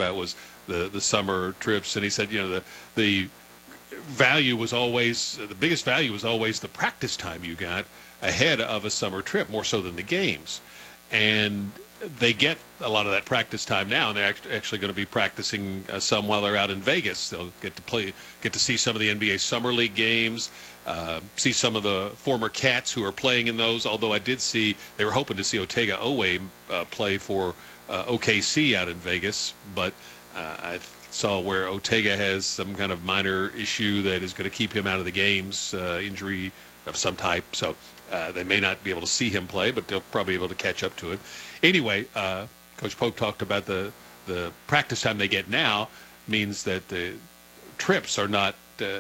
about was the summer trips, and he said, the value was always the biggest value was always the practice time you got ahead of a summer trip, more so than the games. And they get a lot of that practice time now, and they're actually going to be practicing some while they're out in Vegas. They'll get to see some of the NBA Summer League games, see some of the former Cats who are playing in those, although I did see they were hoping to see Otega Oweh play for OKC out in Vegas, but I saw where Otega has some kind of minor issue that is going to keep him out of the games, injury of some type. So they may not be able to see him play, but they'll probably be able to catch up to it. Anyway, Coach Pope talked about the practice time they get now means that the trips are not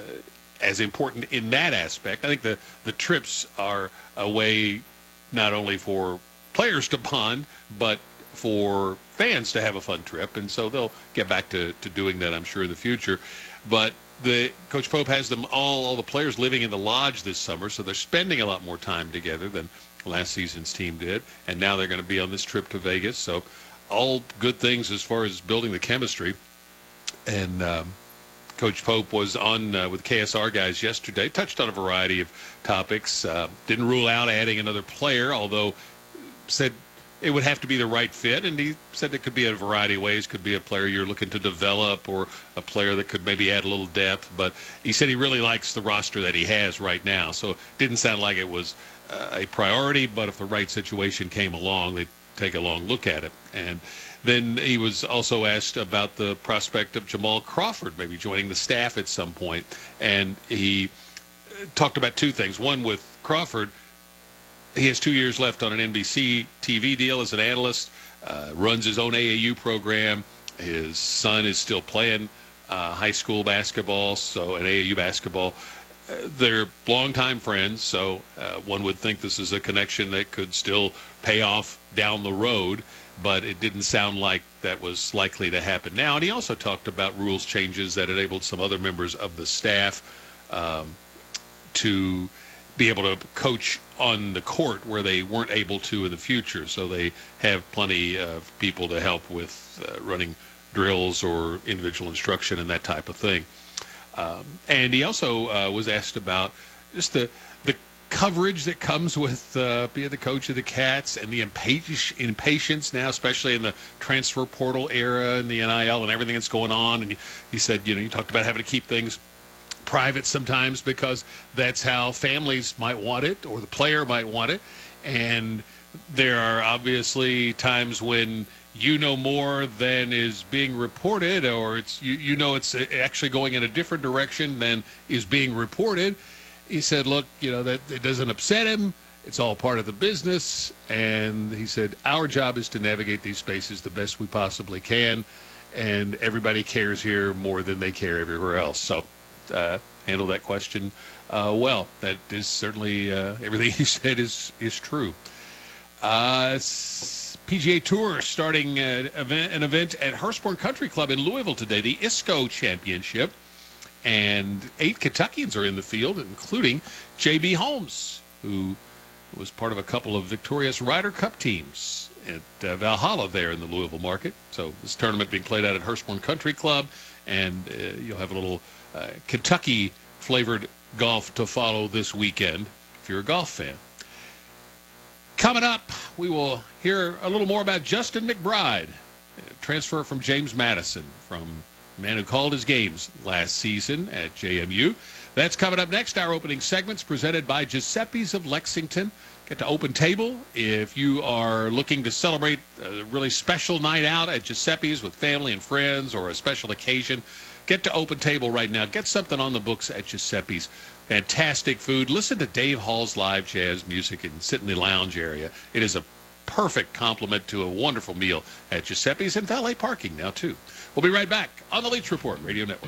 as important in that aspect. I think the trips are a way not only for players to bond, but for fans to have a fun trip, and so they'll get back to doing that, I'm sure, in the future. But Coach Pope has them all the players living in the lodge this summer, so they're spending a lot more time together than last season's team did, and now they're going to be on this trip to Vegas. So all good things as far as building the chemistry. And Coach Pope was on with KSR guys yesterday, touched on a variety of topics, didn't rule out adding another player, although said it would have to be the right fit, and he said it could be a variety of ways. Could be a player you're looking to develop or a player that could maybe add a little depth. But he said he really likes the roster that he has right now. So it didn't sound like it was a priority, but if the right situation came along, they'd take a long look at it. And then he was also asked about the prospect of Jamal Crawford maybe joining the staff at some point. And he talked about two things. One, with Crawford, he has 2 years left on an NBC TV deal as an analyst, runs his own AAU program. His son is still playing high school basketball, so an AAU basketball. They're longtime friends, so one would think this is a connection that could still pay off down the road, but it didn't sound like that was likely to happen now. And he also talked about rules changes that enabled some other members of the staff to be able to coach on the court where they weren't able to in the future. So they have plenty of people to help with running drills or individual instruction and that type of thing. And he also was asked about just the coverage that comes with being the coach of the Cats and the impatience now, especially in the transfer portal era and the NIL and everything that's going on. And he said, you talked about having to keep things private sometimes because that's how families might want it or the player might want it. And there are obviously times when you know more than is being reported, or it's it's actually going in a different direction than is being reported. He said, look, that it doesn't upset him. It's all part of the business. And he said, our job is to navigate these spaces the best we possibly can. And everybody cares here more than they care everywhere else. So handle that question well. That is certainly everything he said is true. PGA Tour starting an event at Hurstbourne Country Club in Louisville today, the ISCO Championship. And 8 Kentuckians are in the field, including J.B. Holmes, who was part of a couple of victorious Ryder Cup teams at Valhalla there in the Louisville market. So this tournament being played out at Hurstbourne Country Club, and you'll have a little Kentucky-flavored golf to follow this weekend if you're a golf fan. Coming up, we will hear a little more about Justin McBride, transfer from James Madison, from the man who called his games last season at JMU. That's coming up next. Our opening segment's presented by Giuseppe's of Lexington. Get to Open Table if you are looking to celebrate a really special night out at Giuseppe's with family and friends or a special occasion. Get to Open Table right now. Get something on the books at Giuseppe's. Fantastic food. Listen to Dave Hall's live jazz music and sit in the lounge area. It is a perfect complement to a wonderful meal at Giuseppe's, and valet parking now, too. We'll be right back on the Leach Report Radio Network.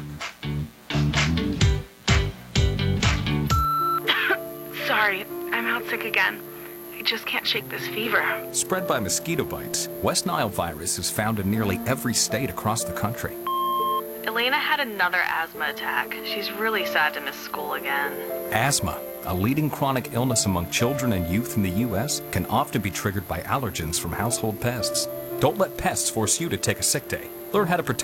Sorry, I'm out sick again. I just can't shake this fever. Spread by mosquito bites, West Nile virus is found in nearly every state across the country. Elena had another asthma attack. She's really sad to miss school again. Asthma, a leading chronic illness among children and youth in the U.S., can often be triggered by allergens from household pests. Don't let pests force you to take a sick day. Learn how to protect